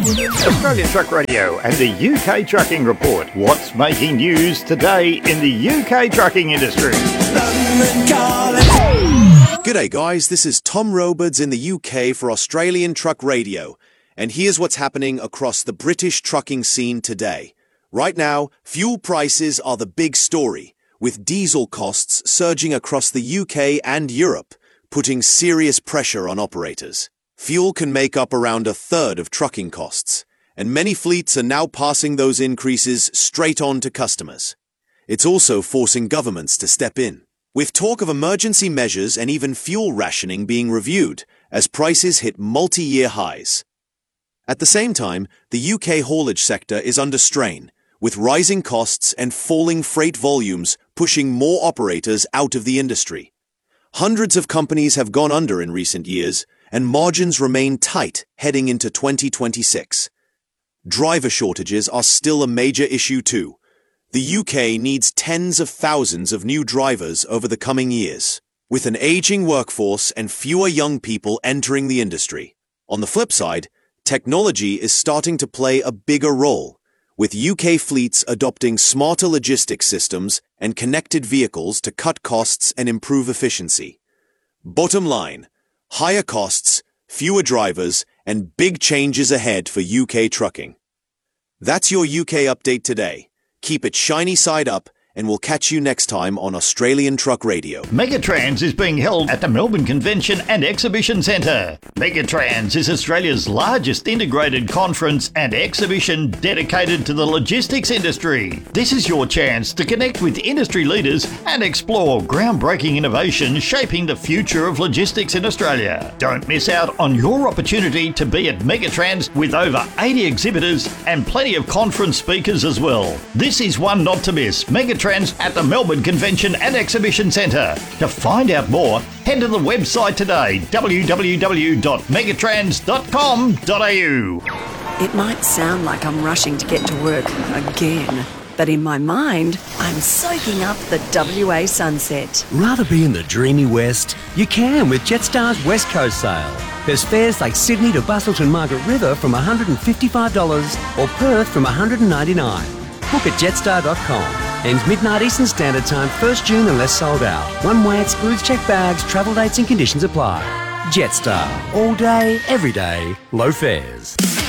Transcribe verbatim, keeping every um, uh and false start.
Australian Truck Radio and the U K Trucking Report. What's making news today in the U K trucking industry? G'day guys, this is Tom Robards in the U K for Australian Truck Radio. And here's what's happening across the British trucking scene today. Right now, fuel prices are the big story, with diesel costs surging across the U K and Europe, putting serious pressure on operators. Fuel can make up around a third of trucking costs, and many fleets are now passing those increases straight on to customers. It's also forcing governments to step in, with talk of emergency measures and even fuel rationing being reviewed as prices hit multi-year highs. At the same time, the U K haulage sector is under strain, with rising costs and falling freight volumes pushing more operators out of the industry. Hundreds of companies have gone under in recent years, and margins remain tight heading into twenty twenty-six. Driver shortages are still a major issue too. The U K needs tens of thousands of new drivers over the coming years, with an aging workforce and fewer young people entering the industry. On the flip side, technology is starting to play a bigger role, with U K fleets adopting smarter logistics systems and connected vehicles to cut costs and improve efficiency. Bottom line, higher costs, fewer drivers, and big changes ahead for U K trucking. That's your U K update today. Keep it shiny side up, and we'll catch you next time on Australian Truck Radio. Megatrans is being held at the Melbourne Convention and Exhibition Centre. Megatrans is Australia's largest integrated conference and exhibition dedicated to the logistics industry. This is your chance to connect with industry leaders and explore groundbreaking innovation shaping the future of logistics in Australia. Don't miss out on your opportunity to be at Megatrans with over eighty exhibitors and plenty of conference speakers as well. This is one not to miss. Megatrans at the Melbourne Convention and Exhibition Centre. To find out more, head to the website today, w w w dot megatrans dot com dot a u. It might sound like I'm rushing to get to work again, but in my mind, I'm soaking up the W A sunset. Rather be in the dreamy West? You can with Jetstar's West Coast sale. There's fares like Sydney to Busselton Margaret River from one hundred fifty-five dollars or Perth from one hundred ninety-nine dollars. Book at jetstar dot com. Ends midnight Eastern Standard Time, first June unless sold out. One way excludes checked bags, travel dates and conditions apply. Jetstar. All day, every day, low fares.